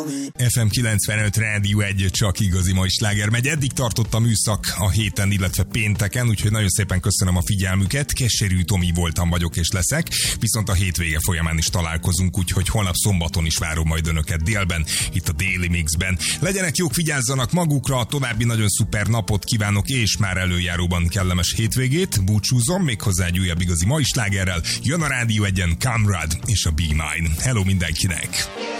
FM 95 Rádió 1, csak igazi mai sláger megy. Eddig tartott a műszak a héten, illetve pénteken, úgyhogy nagyon szépen köszönöm a figyelmüket. Keserű Tomi voltam, vagyok és leszek, viszont a hétvége folyamán is találkozunk, úgyhogy holnap szombaton is várom majd önöket délben, itt a Daily Mixben. Legyenek jók, vigyázzanak magukra, további nagyon szuper napot kívánok, és már előjáróban kellemes hétvégét. Búcsúzom, méghozzá egy újabb igazi mai slágerrel. Jön a Rádió 1-en Kamrad és a B9. Hello mindenkinek!